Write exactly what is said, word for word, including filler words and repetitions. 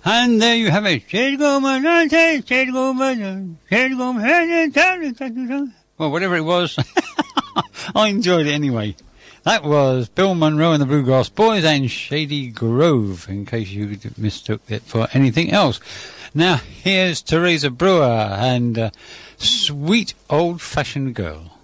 And there you have it. Well, whatever it was, I enjoyed it anyway. That was Bill Monroe and the Bluegrass Boys and Shady Grove, in case you mistook it for anything else. Now, here's Teresa Brewer and uh, Sweet Old Fashioned Girl.